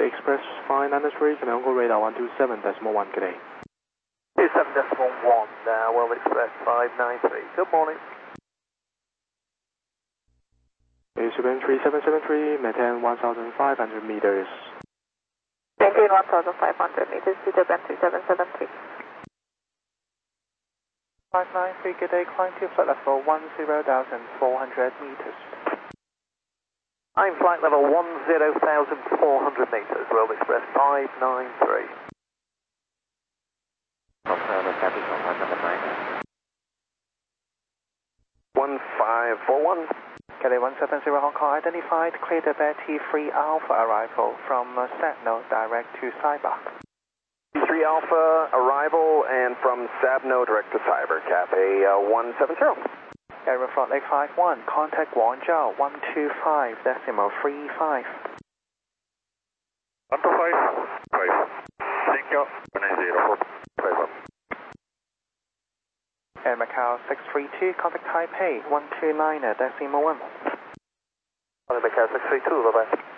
Express 593, can I go radar 127.1 today? 27.1, World Express 593. Good morning. 73773, maintain 1,500 meters. Maintain 1,500 meters, Peterbend 3773. 593, good day, climb to flight level 10,400 meters. I'm flight level 10,400 meters, World Express 593. Confirm the traffic on flight number 9. 1541. Kelly 170 Hong Kong identified, clear the T3 Alpha arrival from Sabno direct to Saiba. T3 Alpha arrival and from Sabno direct to Cyber, Cathay 170. Air front 851, contact Guangzhou 125.35. 125, 5. Thank you. 904, 5. Air Macau 632, contact Taipei 129.1. Macau 632, bye-bye.